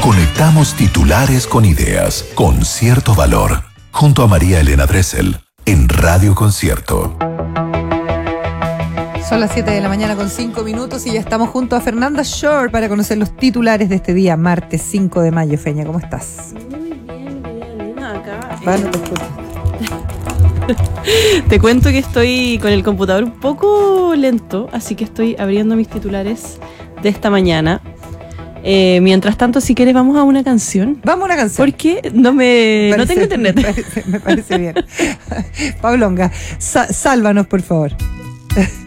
Conectamos titulares con ideas, con cierto valor. Junto a María Elena Dressel, en Radio Concierto. Son las 7 de la mañana con 5 minutos y ya estamos junto a Fernanda Shore para conocer los titulares de este día, martes 5 de mayo. Feña, ¿cómo estás? Muy bien, María Elena, acá. No te escucho. Te cuento que estoy con el computador un poco lento, así que estoy abriendo mis titulares de esta mañana. Mientras tanto, si quieres, vamos a una canción. Vamos a una canción. Porque no tengo internet. Me parece bien. Pablonga, sálvanos, por favor.